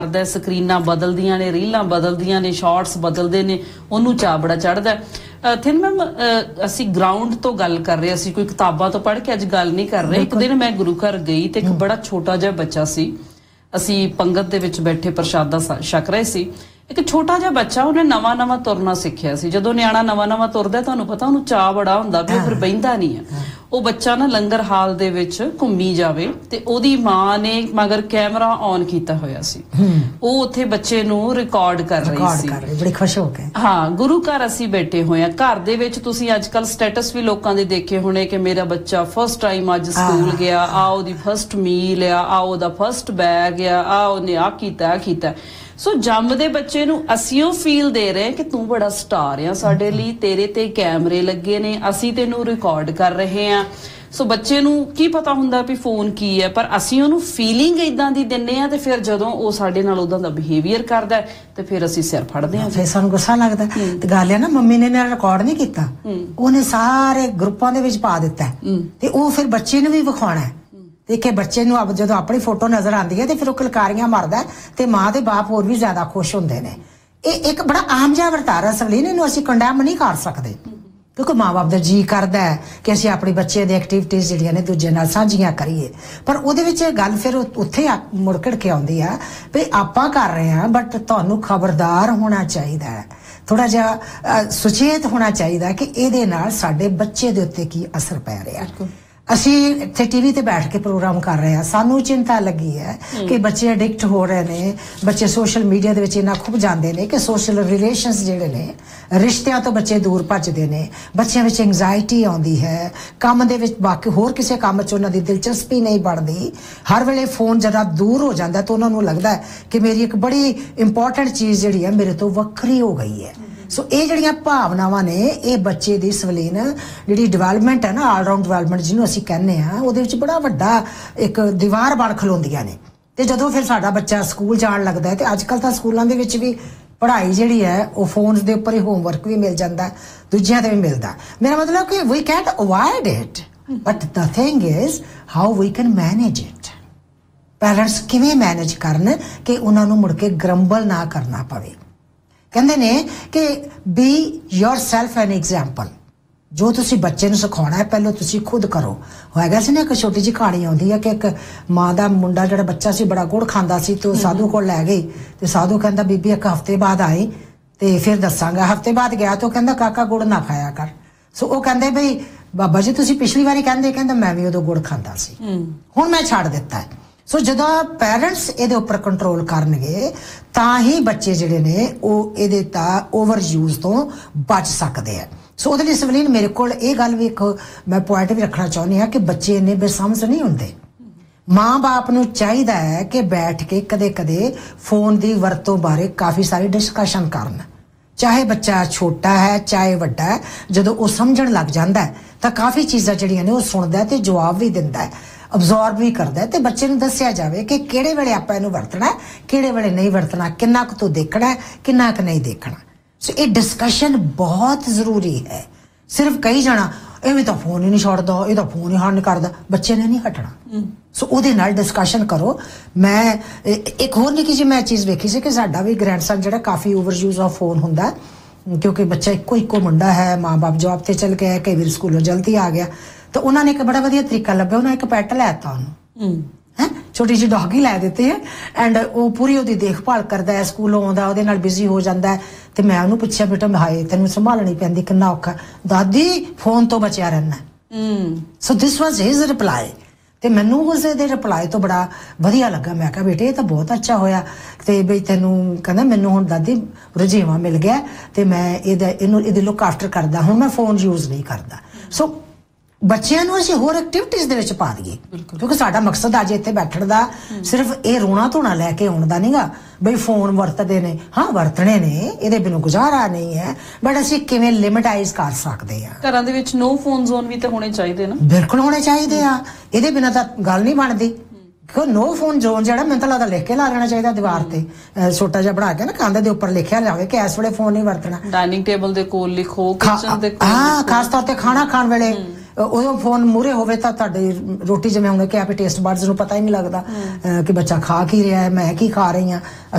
ਕਰਦਾ, ਸਕਰੀਨਾਂ ਬਦਲਦੀਆਂ ਨੇ, ਰੀਲਾਂ ਬਦਲਦੀਆਂ ਨੇ, ਸ਼ਾਰਟਸ ਬਦਲਦੇ ਨੇ, ਉਹਨੂੰ ਚਾਅ ਬੜਾ ਚੜ੍ਹਦਾ। ਥਿਨ ਮੈਮ ਅਸੀਂ ਗਰਾਊਂਡ ਤੋਂ ਗੱਲ ਕਰ ਰਹੇ, ਅਸੀਂ ਕੋਈ ਕਿਤਾਬਾਂ ਤੋਂ ਪੜ੍ਹ ਕੇ ਅੱਜ ਗੱਲ ਨਹੀਂ ਕਰ ਰਹੇ। ਇੱਕ ਦਿਨ ਮੈਂ ਗੁਰੂ ਘਰ ਗਈ ਤੇ ਇੱਕ ਬੜਾ ਛੋਟਾ ਜਿਹਾ ਬੱਚਾ ਸੀ, ਅਸੀਂ ਪੰਗਤ ਦੇ ਵਿੱਚ ਬੈਠੇ ਪ੍ਰਸ਼ਾਦਾ ਛਕ ਰਹੇ ਸੀ। ਇੱਕ ਛੋਟਾ ਜਿਹਾ ਬੱਚਾ, ਉਹਨੇ ਨਵਾਂ ਤੁਰਨਾ ਸਿੱਖਿਆ ਸੀ। ਜਦੋਂ ਨਿਆਣਾ ਨਵਾਂ ਤੁਰਦਾ, ਤੁਹਾਨੂੰ ਪਤਾ ਉਹਨੂੰ ਚਾਅ ਬੜਾ ਹੁੰਦਾ ਵੀ ਉਹ ਫਿਰ ਬਹਿੰਦਾ ਨਹੀਂ ਹੈ। ਉਹ ਬੱਚਾ ਨਾ ਲੰਗਰ ਹਾਲ ਦੇ ਵਿੱਚ ਘੁੰਮੀ ਜਾਵੇ ਤੇ ਉਹਦੀ ਮਾਂ ਨੇ ਮਗਰ ਕੈਮਰਾ ਔਨ ਕੀਤਾ ਹੋਇਆ ਸੀ, ਉਹ ਉੱਥੇ ਬੱਚੇ ਨੂੰ ਰਿਕਾਰਡ ਕਰ ਰਹੀ ਸੀ, ਬੜੀ ਖੁਸ਼ ਹੋ ਕੇ। ਹਾਂ, ਗੁਰੂ ਘਰ ਅਸੀਂ ਬੈਠੇ ਹੋਏ ਆ। ਘਰ ਦੇ ਵਿੱਚ ਤੁਸੀਂ ਅੱਜ ਕੱਲ ਸਟੇਟਸ ਵੀ ਲੋਕਾਂ ਦੇ ਦੇਖੇ ਹੋਣੇ ਕਿ ਮੇਰਾ ਬੱਚਾ ਫਸਟ ਟਾਈਮ ਅੱਜ ਸਕੂਲ ਗਿਆ, ਆ ਉਹਦੀ ਫਸਟ ਮੀਲ ਆ ਉਹਦਾ ਫਸਟ ਬੈਗ ਆ ਉਹਨੇ ਆ ਕੀਤਾ। ਸੋ ਜੰਮਦੇ ਬੱਚੇ ਨੂੰ ਅਸੀਂ ਉਹ ਫੀਲ ਦੇ ਰਹੇ ਕਿ ਤੂੰ ਬੜਾ ਸਟਾਰ ਆ ਸਾਡੇ ਲਈ, ਤੇਰੇ ਤੇ ਕੈਮਰੇ ਲੱਗੇ ਨੇ, ਅਸੀਂ ਤੈਨੂੰ ਰਿਕਾਰਡ ਕਰ ਰਹੇ ਆ। ਸੋ ਬੱਚੇ ਨੂੰ ਕੀ ਪਤਾ ਹੁੰਦਾ ਵੀ ਫੋਨ ਕੀ ਹੈ, ਪਰ ਅਸੀਂ ਉਹਨੂੰ ਫੀਲਿੰਗ ਇਦਾਂ ਦੀ ਦਿੰਨੇ ਆ ਤੇ ਫਿਰ ਜਦੋਂ ਉਹ ਸਾਡੇ ਨਾਲ ਉਦਾਂ ਦਾ ਬਿਹੇਵੀਅਰ ਕਰਦਾ ਤੇ ਫਿਰ ਅਸੀਂ ਸਿਰ ਫੜਦੇ ਆ, ਫਿਰ ਸਾਨੂੰ ਗੁੱਸਾ ਲੱਗਦਾ। ਤੇ ਗੱਲ ਹੈ ਨਾ, ਮੰਮੀ ਨੇ ਮੇਰਾ ਰਿਕਾਰਡ ਨਹੀਂ ਕੀਤਾ, ਉਹਨੇ ਸਾਰੇ ਗਰੁੱਪਾਂ ਦੇ ਵਿੱਚ ਪਾ ਦਿੱਤਾ ਤੇ ਉਹ ਫਿਰ ਬੱਚੇ ਨੂੰ ਵੀ ਵਿਖਾਉਣਾ। ਦੇਖੇ ਬੱਚੇ ਨੂੰ ਜਦੋਂ ਆਪਣੀ ਫੋਟੋ ਨਜ਼ਰ ਆਉਂਦੀ ਹੈ ਤੇ ਫਿਰ ਉਹ ਕਲਕਾਰੀਆਂ ਮਾਰਦਾ ਤੇ ਮਾਂ ਤੇ ਬਾਪ ਹੋਰ ਵੀ ਜ਼ਿਆਦਾ ਖੁਸ਼ ਹੁੰਦੇ ਨੇ। ਇਹ ਇੱਕ ਬੜਾ ਆਮ ਜਿਹਾ ਵਰਤਾਰਾ ਅਸਲੀਨ, ਇਹਨੂੰ ਅਸੀਂ ਕੰਡੈਮ ਨਹੀਂ ਕਰ ਸਕਦੇ ਕਿਉਂਕਿ ਮਾਂ ਬਾਪ ਦਾ ਜੀ ਕਰਦਾ ਹੈ ਕਿ ਅਸੀਂ ਆਪਣੇ ਬੱਚੇ ਦੇ ਐਕਟੀਵਿਟੀਜ਼ ਜਿਹੜੀਆਂ ਨੇ ਦੂਜੇ ਨਾਲ ਸਾਂਝੀਆਂ ਕਰੀਏ, ਪਰ ਉਹਦੇ ਵਿੱਚ ਗੱਲ ਫਿਰ ਉੱਥੇ ਮੁੜਕੜ ਕੇ ਆਉਂਦੀ ਆ ਵੀ ਆਪਾਂ ਕਰ ਰਹੇ ਹਾਂ, ਬਟ ਤੁਹਾਨੂੰ ਖਬਰਦਾਰ ਹੋਣਾ ਚਾਹੀਦਾ ਹੈ, ਥੋੜਾ ਜਿਹਾ ਸੁਚੇਤ ਹੋਣਾ ਚਾਹੀਦਾ ਕਿ ਇਹਦੇ ਨਾਲ ਸਾਡੇ ਬੱਚੇ ਦੇ ਉੱਤੇ ਕੀ ਅਸਰ ਪੈ ਰਿਹਾ। ਅਸੀਂ ਇੱਥੇ ਟੀਵੀ ਤੇ ਬੈਠ ਕੇ ਪ੍ਰੋਗਰਾਮ ਕਰ ਰਹੇ ਹਾਂ, ਸਾਨੂੰ ਚਿੰਤਾ ਲੱਗੀ ਹੈ ਕਿ ਬੱਚੇ ਐਡਿਕਟ ਹੋ ਰਹੇ ਨੇ, ਬੱਚੇ ਸੋਸ਼ਲ ਮੀਡੀਆ ਦੇ ਵਿੱਚ ਇੰਨਾ ਖੁੱਭ ਜਾਂਦੇ ਨੇ ਕਿ ਸੋਸ਼ਲ ਰਿਲੇਸ਼ਨਸ ਜਿਹੜੇ ਨੇ, ਰਿਸ਼ਤਿਆਂ ਤੋਂ ਬੱਚੇ ਦੂਰ ਭੱਜਦੇ ਨੇ, ਬੱਚਿਆਂ ਵਿੱਚ ਐਂਗਜ਼ਾਇਟੀ ਆਉਂਦੀ ਹੈ, ਕੰਮ ਦੇ ਵਿੱਚ ਬਾਕੀ ਹੋਰ ਕਿਸੇ ਕੰਮ 'ਚ ਉਹਨਾਂ ਦੀ ਦਿਲਚਸਪੀ ਨਹੀਂ ਬਣਦੀ। ਹਰ ਵੇਲੇ ਫੋਨ ਜਰਾ ਦੂਰ ਹੋ ਜਾਂਦਾ ਤਾਂ ਉਹਨਾਂ ਨੂੰ ਲੱਗਦਾ ਕਿ ਮੇਰੀ ਇੱਕ ਬੜੀ ਇੰਪੋਰਟੈਂਟ ਚੀਜ਼ ਜਿਹੜੀ ਹੈ ਮੇਰੇ ਤੋਂ ਵੱਖਰੀ ਹੋ ਗਈ ਹੈ। ਸੋ ਇਹ ਜਿਹੜੀਆਂ ਭਾਵਨਾਵਾਂ ਨੇ, ਇਹ ਬੱਚੇ ਦੀ ਸਵਲੀਨ ਜਿਹੜੀ ਡਿਵੈਲਪਮੈਂਟ ਹੈ ਨਾ, ਆਲਰਾਊਂਡ ਡਿਵੈਲਪਮੈਂਟ ਜਿਹਨੂੰ ਅਸੀਂ ਕਹਿੰਦੇ ਹਾਂ, ਉਹਦੇ ਵਿੱਚ ਬੜਾ ਵੱਡਾ ਇੱਕ ਦੀਵਾਰ ਬਣ ਖਲੋਂਦੀਆਂ ਨੇ। ਤੇ ਜਦੋਂ ਫਿਰ ਸਾਡਾ ਬੱਚਾ ਸਕੂਲ ਜਾਣ ਲੱਗਦਾ ਹੈ, ਤੇ ਅੱਜ ਕੱਲ ਤਾਂ ਸਕੂਲਾਂ ਦੇ ਵਿੱਚ ਵੀ ਪੜ੍ਹਾਈ ਜਿਹੜੀ ਹੈ ਉਹ ਫੋਨਸ ਦੇ ਉੱਪਰ ਹੀ ਹੋਮਵਰਕ ਵੀ ਮਿਲ ਜਾਂਦਾ, ਦੂਜਿਆਂ ਤੇ ਵੀ ਮਿਲਦਾ। ਮੇਰਾ ਮਤਲਬ ਕਿ ਵੀ can't avoid it, but the thing is how we can manage it. Parents ਕਿਵੇਂ ਮੈਨੇਜ ਕਰਨ ਕਿ ਉਹਨਾਂ ਨੂੰ ਮੁੜ ਕੇ ਗਰੰਬਲ ਨਾ ਕਰਨਾ ਪਵੇ। ਕਹਿੰਦੇ ਨੇ ਕਿ ਬੀ ਯੋਰਸੈਲਫ ਐਨ ਐਗਜ਼ਾਮਪਲ। ਜੋ ਤੁਸੀਂ ਬੱਚੇ ਨੂੰ ਸਿਖਾਉਣਾ ਹੈ ਪਹਿਲਾਂ ਤੁਸੀਂ ਖੁਦ ਕਰੋ। ਹੋਏਗਾ ਸੀ ਨਾ, ਇੱਕ ਛੋਟੀ ਜਿਹੀ ਕਹਾਣੀ ਆਉਂਦੀ ਹੈ ਕਿ ਇੱਕ ਮਾਂ ਦਾ ਮੁੰਡਾ ਜਿਹੜਾ ਬੱਚਾ ਸੀ ਬੜਾ ਗੁੜ ਖਾਂਦਾ ਸੀ, ਤੇ ਉਹ ਸਾਧੂ ਕੋਲ ਲੈ ਗਈ ਤੇ ਸਾਧੂ ਕਹਿੰਦਾ ਬੀਬੀ ਇੱਕ ਹਫ਼ਤੇ ਬਾਅਦ ਆਈ ਤੇ ਫਿਰ ਦੱਸਾਂਗਾ। ਹਫ਼ਤੇ ਬਾਅਦ ਗਿਆ ਤੇ ਉਹ ਕਹਿੰਦਾ ਕਾਕਾ ਗੁੜ ਨਾ ਖਾਇਆ ਕਰ। ਸੋ ਉਹ ਕਹਿੰਦੇ ਬਈ ਬਾਬਾ ਜੀ ਤੁਸੀਂ ਪਿਛਲੀ ਵਾਰੀ ਕਹਿੰਦਾ ਮੈਂ ਵੀ ਉਦੋਂ ਗੁੜ ਖਾਂਦਾ ਸੀ, ਹੁਣ ਮੈਂ ਛੱਡ ਦਿੱਤਾ ਹੈ। ਸੋ ਜਦੋਂ ਪੈਰੈਂਟਸ ਇਹਦੇ ਉੱਪਰ ਕੰਟਰੋਲ ਕਰਨਗੇ ਤਾਂ ਹੀ ਬੱਚੇ ਜਿਹੜੇ ਨੇ ਉਹ ਇਹਦੇ ਤਾਂ ਓਵਰ ਯੂਜ਼ ਤੋਂ ਬਚ ਸਕਦੇ ਆ। ਸੋ ਉਹਦੇ ਲਈ ਸਵਲੀਨ ਮੇਰੇ ਕੋਲ ਇਹ ਗੱਲ ਵੀ ਇੱਕ ਮੈਂ ਪੁਆਇੰਟ ਵੀ ਰੱਖਣਾ ਚਾਹੁੰਦੀ ਹਾਂ ਕਿ ਬੱਚੇ ਇੰਨੇ ਬੇਸਮਝ ਨਹੀਂ ਹੁੰਦੇ। ਮਾਂ ਬਾਪ ਨੂੰ ਚਾਹੀਦਾ ਹੈ ਕਿ ਬੈਠ ਕੇ ਕਦੇ ਫੋਨ ਦੀ ਵਰਤੋਂ ਬਾਰੇ ਕਾਫੀ ਸਾਰੀ ਡਿਸਕਸ਼ਨ ਕਰਨ, ਚਾਹੇ ਬੱਚਾ ਛੋਟਾ ਹੈ ਚਾਹੇ ਵੱਡਾ ਹੈ। ਜਦੋਂ ਉਹ ਸਮਝਣ ਲੱਗ ਜਾਂਦਾ ਹੈ ਤਾਂ ਕਾਫੀ ਚੀਜ਼ਾਂ ਜਿਹੜੀਆਂ ਨੇ ਉਹ ਸੁਣਦਾ ਤੇ ਜਵਾਬ ਵੀ ਦਿੰਦਾ ਹੈ, ਅਬਜ਼ੋਰਬ ਵੀ ਕਰਦਾ, ਤੇ ਬੱਚੇ ਨੂੰ ਦੱਸਿਆ ਜਾਵੇ ਕਿ ਕਿਹੜੇ ਵੇਲੇ ਆਪਾਂ ਇਹਨੂੰ ਵਰਤਣਾ, ਕਿਹੜੇ ਵੇਲੇ ਨਹੀਂ ਵਰਤਣਾ, ਕਿੰਨਾ ਕੁ ਤੂੰ ਦੇਖਣਾ, ਕਿੰਨਾ ਕੁ ਨਹੀਂ ਦੇਖਣਾ। ਸੋ ਇਹ ਡਿਸਕਸ਼ਨ ਬਹੁਤ ਜ਼ਰੂਰੀ ਹੈ। ਸਿਰਫ ਕਹੀ ਜਾਣਾ ਐਵੇਂ ਤਾਂ ਫੋਨ ਹੀ ਨਹੀਂ ਛੱਡਦਾ, ਇਹ ਤਾਂ ਫੋਨ ਹੀ ਹਾਨ ਕਰਦਾ, ਬੱਚੇ ਨੇ ਨਹੀਂ ਹਟਣਾ। ਸੋ ਉਹਦੇ ਨਾਲ ਡਿਸਕਸ਼ਨ ਕਰੋ। ਮੈਂ ਇੱਕ ਹੋਰ ਨਿੱਕੀ ਜਿਹੀ ਮੈਂ ਚੀਜ਼ ਵੇਖੀ ਸੀ ਕਿ ਸਾਡਾ ਵੀ ਗ੍ਰੈਂਡਸਨ ਜਿਹੜਾ ਕਾਫੀ ਓਵਰ ਯੂਜ਼ ਆਫ ਫੋਨ ਹੁੰਦਾ, ਕਿਉਂਕਿ ਬੱਚਾ ਇੱਕੋ ਮੁੰਡਾ ਹੈ, ਮਾਂ ਬਾਪ ਜੌਬ ਤੇ ਚਲ ਗਏ, ਕਈ ਵਾਰ ਸਕੂਲੋਂ ਜਲਦੀ ਆ ਗਿਆ, ਤਾਂ ਉਹਨਾਂ ਨੇ ਇੱਕ ਬੜਾ ਵਧੀਆ ਤਰੀਕਾ ਲੱਭਿਆ, ਉਹਨਾਂ ਇੱਕ ਪੈਟ ਲੈ ਦਿੱਤਾ ਉਹਨੂੰ, ਛੋਟੀ ਜਿਹੀ ਡੌਗੀ ਲੈ ਦਿੱਤੀ ਹੈ, ਐਂਡ ਉਹ ਪੂਰੀ ਉਹਦੀ ਦੇਖਭਾਲ ਕਰਦਾ ਹੈ, ਸਕੂਲੋਂ ਆਉਂਦਾ ਉਹਦੇ ਨਾਲ ਬਿਜ਼ੀ ਹੋ ਜਾਂਦਾ। ਤੇ ਮੈਂ ਉਹਨੂੰ ਪੁੱਛਿਆ ਬੇਟਾ ਹਾਏ ਤੈਨੂੰ ਸੰਭਾਲਣੀ ਪੈਂਦੀ, ਕਿੰਨਾ ਔਖਾ। ਦਾਦੀ ਫੋਨ ਤੋਂ ਬਚਿਆ ਰਹਿਣਾ। ਸੋ ਦਿਸ ਵਾਜ਼ ਹਿਜ਼ ਰਿਪਲਾਈ, ਤੇ ਮੈਨੂੰ ਉਸਦੇ ਰਿਪਲਾਈ ਤੋਂ ਬੜਾ ਵਧੀਆ ਲੱਗਾ। ਮੈਂ ਕਿਹਾ ਬੇਟੇ ਇਹ ਤਾਂ ਬਹੁਤ ਅੱਛਾ ਹੋਇਆ, ਤੇ ਬਈ ਤੈਨੂੰ ਕਹਿੰਦਾ ਮੈਨੂੰ ਹੁਣ ਦਾਦੀ ਰੁਝੇਵਾਂ ਮਿਲ ਗਿਆ ਤੇ ਮੈਂ ਇਹਦੇ ਲੁੱਕ ਆਫਟਰ ਕਰਦਾ, ਹੁਣ ਮੈਂ ਫੋਨ ਯੂਜ਼ ਨਹੀਂ ਕਰਦਾ। ਸੋ ਬੱਚਿਆਂ ਨੂੰ ਅਸੀਂ ਹੋਰ ਐਕਟੀਵਿਟੀਜ਼ ਦੇ ਵਿੱਚ ਪਾ ਦਈਏ, ਕਿਉਂਕਿ ਸਾਡਾ ਮਕਸਦ ਅੱਜ ਇੱਥੇ ਬੈਠਣ ਦਾ ਸਿਰਫ ਇਹ ਰੋਣਾ ਧੋਣਾ ਲੈ ਕੇ ਆਉਣ ਦਾ ਨਹੀਂਗਾ ਬਈ ਫੋਨ ਵਰਤਦੇ ਨੇ। ਹਾਂ ਵਰਤਣੇ ਨੇ, ਇਹਦੇ ਬਿਨਾਂ ਗੁਜ਼ਾਰਾ ਨਹੀਂ ਹੈ, ਬਟ ਅਸੀਂ ਕਿਵੇਂ ਲਿਮਿਟਾਈਜ਼ ਕਰ ਸਕਦੇ ਆ। ਘਰਾਂ ਦੇ ਵਿੱਚ ਨੋ ਫੋਨ ਜ਼ੋਨ ਵੀ ਤਾਂ ਹੋਣੇ ਚਾਹੀਦੇ ਨਾ। ਬਿਲਕੁਲ ਹੋਣੇ ਚਾਹੀਦੇ ਆ, ਇਹਦੇ ਬਿਨਾਂ ਤਾਂ ਗੱਲ ਨਹੀਂ ਬਣਦੀ। ਨੋ ਫੋਨ ਜ਼ੋਨ ਜਿਹੜਾ ਮੈਨੂੰ ਤਾਂ ਲੱਗਦਾ ਲਿਖ ਕੇ ਲਾ ਲੈਣਾ ਚਾਹੀਦਾ ਦੀਵਾਰ ਤੇ, ਛੋਟਾ ਜਿਹਾ ਬਣਾ ਕੇ ਨਾ, ਕੰਧ ਦੇ ਉੱਪਰ ਲਿਖਿਆ ਜਾਵੇ ਕਿ ਇਸ ਵੇਲੇ ਫੋਨ ਨਹੀਂ ਵਰਤਣਾ। ਡਾਈਨਿੰਗ ਟੇਬਲ ਦੇ ਕੋਲ ਲਿਖੋ, ਕਿਚਨ ਦੇ ਕੋਲ। ਹਾਂ, ਖਾਸ ਤੌਰ ਤੇ ਖਾਣਾ ਖਾਣ ਵੇਲੇ ਉਹ ਫੋਨ ਮੂਹਰੇ ਹੋਵੇ ਤਾਂ ਤੁਹਾਡੀ ਰੋਟੀ, ਜਿਵੇਂ ਉਹਨੇ ਕਿਹਾ ਵੀ ਟੇਸਟ ਬਡਸ ਨੂੰ ਪਤਾ ਹੀ ਨਹੀਂ ਲੱਗਦਾ ਕਿ ਬੱਚਾ ਖਾ ਕੀ ਰਿਹਾ ਹੈ, ਮੈਂ ਕੀ ਖਾ ਰਹੀ ਹਾਂ।